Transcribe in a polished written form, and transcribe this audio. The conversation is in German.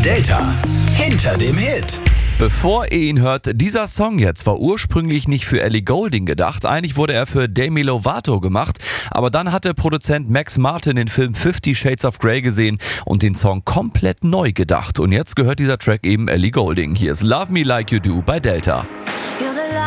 Delta hinter dem Hit. Bevor ihr ihn hört, dieser Song jetzt war ursprünglich nicht für Ellie Goulding gedacht. Eigentlich wurde er für Demi Lovato gemacht. Aber dann hatte Produzent Max Martin den Film 50 Shades of Grey gesehen und den Song komplett neu gedacht. Und jetzt gehört dieser Track eben Ellie Goulding. Hier ist Love Me Like You Do bei Delta. You